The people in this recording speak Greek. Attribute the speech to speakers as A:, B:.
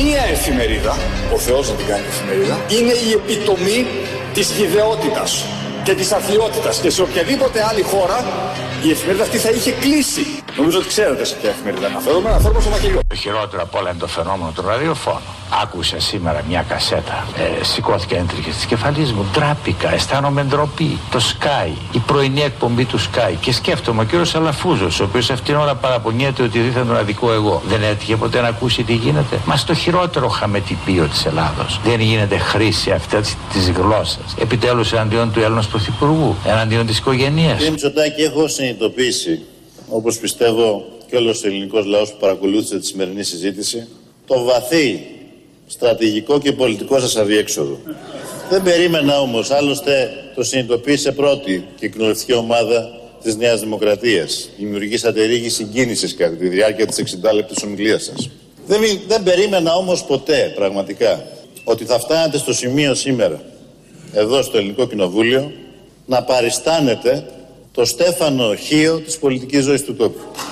A: Μία εφημερίδα, ο Θεός να την κάνει εφημερίδα, είναι η επιτομή της γιδεότητας και της αθλιότητας, και σε οποιαδήποτε άλλη χώρα η εφημερίδα αυτή θα είχε κλείσει. Νομίζω ότι ξέρετε σε ποια εφημερίδα αναφέρομαι στο μακελιό.
B: Το χειρότερο από όλα είναι το φαινόμενο του ραδιοφώνου. Άκουσα σήμερα μια κασέτα. Σηκώθηκαν έντρικες της κεφαλής μου. Ντράπηκα, αισθάνομαι ντροπή. Το Sky, η πρωινή εκπομπή του Sky. Και σκέφτομαι ο κύριος Αλαφούζος, ο οποίος αυτήν την ώρα παραπονιέται ότι δίθεν τον αδικό εγώ. Δεν έτυχε ποτέ να ακούσει τι γίνεται? Μα στο χειρότερο χαμετυπίο της Ελλάδος δεν γίνεται χρήση αυτή της γλώσσας. Επιτέλους εναντίον του Έλληνος Πρωθυπουργού, εναντίον της οικογένειας.
C: Κύριε Μητσοτάκη, έχω συνειδητοποιήσει, όπως πιστεύω και όλος ο ελληνικός λαός που παρακολούθησε τη σημερινή συζήτηση, το βαθύ στρατηγικό και πολιτικό σας αδιέξοδο. Δεν περίμενα όμως, άλλωστε το συνειδητοποίησε πρώτη και κοινοβουλευτική ομάδα της Νέας Δημοκρατίας. Δημιουργήσατε ρίγη συγκίνησης κατά τη διάρκεια της 60λεπτης ομιλίας σας. Δεν περίμενα όμως ποτέ, πραγματικά, ότι θα φτάνετε στο σημείο σήμερα, εδώ στο Ελληνικό Κοινοβούλιο, να παριστάνετε το Στέφανο Χίο της πολιτικής ζωής του τόπου.